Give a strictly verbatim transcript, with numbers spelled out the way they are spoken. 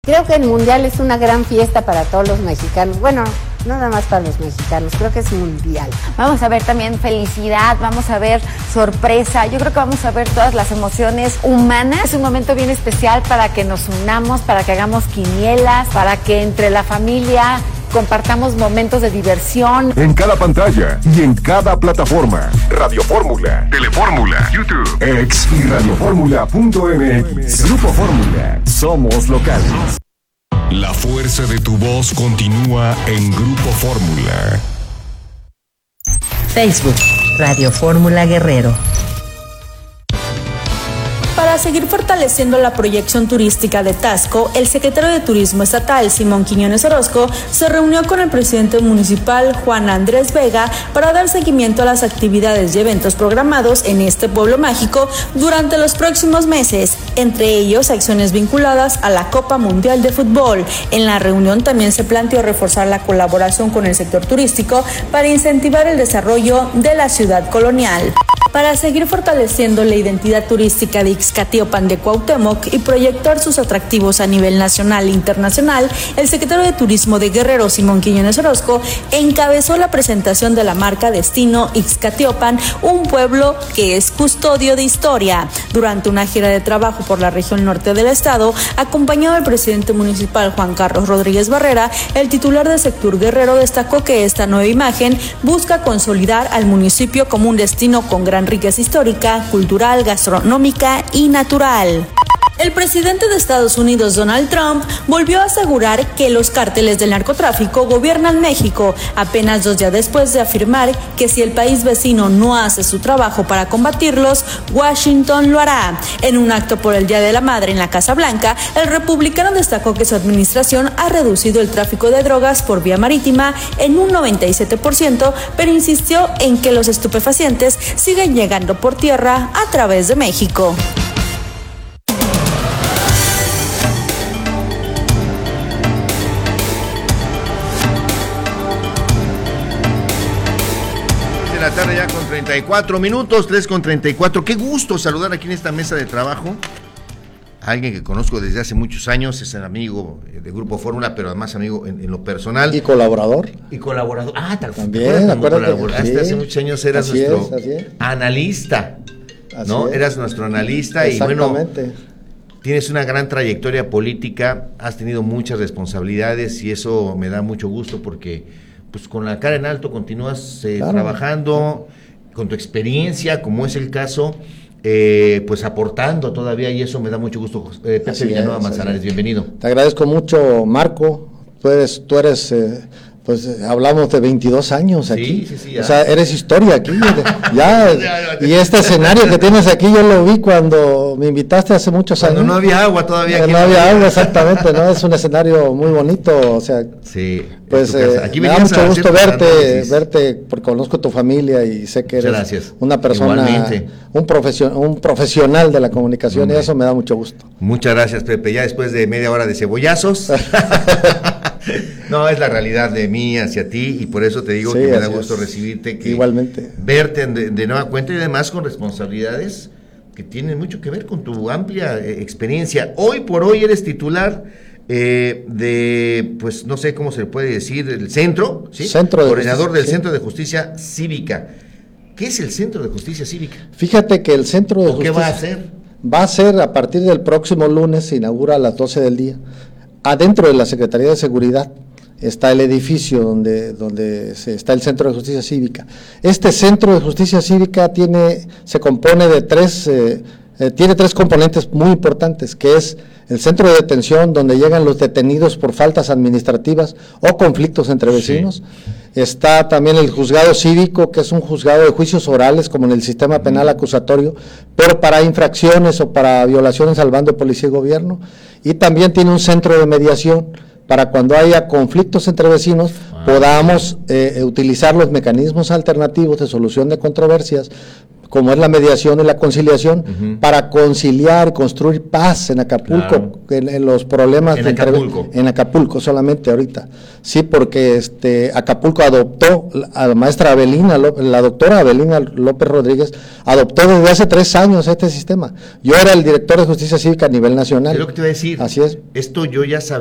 Creo que el Mundial es una gran fiesta para todos los mexicanos. Bueno, no nada más para los mexicanos, creo que es mundial. Vamos a ver también felicidad, vamos a ver sorpresa. Yo creo que vamos a ver todas las emociones humanas. Es un momento bien especial para que nos unamos, para que hagamos quinielas, para que entre la familia compartamos momentos de diversión. En cada pantalla y en cada plataforma. Radio Fórmula, Telefórmula, YouTube, X y radioformula punto m x. Grupo Fórmula. Somos locales. La fuerza de tu voz continúa en Grupo Fórmula. Facebook, Radio Fórmula Guerrero. Para seguir fortaleciendo la proyección turística de Taxco, el secretario de Turismo Estatal, Simón Quiñones Orozco, se reunió con el presidente municipal, Juan Andrés Vega, para dar seguimiento a las actividades y eventos programados en este pueblo mágico durante los próximos meses, entre ellos acciones vinculadas a la Copa Mundial de Fútbol. En la reunión también se planteó reforzar la colaboración con el sector turístico para incentivar el desarrollo de la ciudad colonial. Para seguir fortaleciendo la identidad turística de Ixcatiopan de Cuauhtémoc y proyectar sus atractivos a nivel nacional e internacional, el secretario de Turismo de Guerrero, Simón Quiñones Orozco, encabezó la presentación de la marca Destino Ixcatiopan, un pueblo que es custodio de historia. Durante una gira de trabajo por la región norte del estado, acompañado del presidente municipal Juan Carlos Rodríguez Barrera, el titular de Sectur Guerrero destacó que esta nueva imagen busca consolidar al municipio como un destino con gran riqueza histórica, cultural, gastronómica y natural. El presidente de Estados Unidos, Donald Trump, volvió a asegurar que los cárteles del narcotráfico gobiernan México, apenas dos días después de afirmar que si el país vecino no hace su trabajo para combatirlos, Washington lo hará. En un acto por el Día de la Madre en la Casa Blanca, el republicano destacó que su administración ha reducido el tráfico de drogas por vía marítima en un noventa y siete por ciento, pero insistió en que los estupefacientes siguen llegando por tierra a través de México. La tarde ya con treinta y cuatro minutos, tres con treinta y cuatro. Qué gusto saludar aquí en esta mesa de trabajo a alguien que conozco desde hace muchos años, es el amigo de Grupo Fórmula, pero además amigo en, en lo personal. Y colaborador. Y colaborador. Ah, tal también. Acuérdate, sí. Hace muchos años eras así nuestro es, es. analista, así ¿no? Es. Eras nuestro analista y bueno, tienes una gran trayectoria política, has tenido muchas responsabilidades y eso me da mucho gusto porque pues con la cara en alto continúas eh, claro. trabajando, con tu experiencia, como es el caso, eh, pues aportando todavía y eso me da mucho gusto. Eh, Pepe Villanueva Manzanares, bienvenido. Te agradezco mucho, Marco, tú eres, tú eres eh, pues hablamos de veintidós años aquí, sí, sí, sí, o sea, eres historia aquí, ya, y este escenario que tienes aquí yo lo vi cuando me invitaste hace muchos cuando años. no había agua todavía. Cuando no había agua, exactamente, ¿no? Es un escenario muy bonito, o sea, sí, pues eh, aquí me da mucho gusto verte, verte, porque conozco tu familia y sé que eres Gracias. una persona, Igualmente. un profesion, un profesional de la comunicación Hombre. y eso me da mucho gusto. Muchas gracias, Pepe, ya después de media hora de cebollazos. No, es la realidad de mí hacia ti y por eso te digo sí, que me da gusto es. recibirte, que igualmente verte de, de nueva cuenta y además con responsabilidades que tienen mucho que ver con tu amplia eh, experiencia. Hoy por hoy eres titular eh, de, pues no sé cómo se le puede decir, el centro, ¿sí? Centro de Coordinador Justicia, del sí. Centro de Justicia Cívica. ¿Qué es el Centro de Justicia Cívica? Fíjate que el Centro de ¿O Justicia... ¿Qué va a hacer? Va a ser a partir del próximo lunes, se inaugura a las doce del día. Adentro de la Secretaría de Seguridad está el edificio donde, donde se, está el Centro de Justicia Cívica. Este Centro de Justicia Cívica tiene, se compone de tres, eh, eh, tiene tres componentes muy importantes, que es el centro de detención, donde llegan los detenidos por faltas administrativas o conflictos entre vecinos. Sí. Está también el juzgado cívico, que es un juzgado de juicios orales, como en el sistema penal acusatorio, pero para infracciones o para violaciones al bando de policía y gobierno. Y también tiene un centro de mediación, para cuando haya conflictos entre vecinos, ah, podamos eh, utilizar los mecanismos alternativos de solución de controversias, como es la mediación y la conciliación, uh-huh. para conciliar y construir paz en Acapulco, claro. en, en los problemas en de Acapulco. Entre, en Acapulco solamente ahorita. Sí, porque este Acapulco adoptó a la maestra Abelina, la doctora Abelina López Rodríguez, adoptó desde hace tres años este sistema. Yo era el director de Justicia Cívica a nivel nacional. Es lo que te iba a decir. Así es. Esto yo ya sabía.